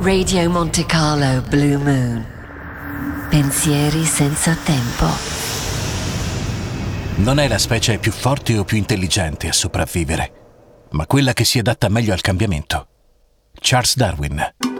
Radio Monte Carlo Blue Moon. Pensieri senza tempo. Non è la specie più forte o più intelligente a sopravvivere, ma quella che si adatta meglio al cambiamento. Charles Darwin.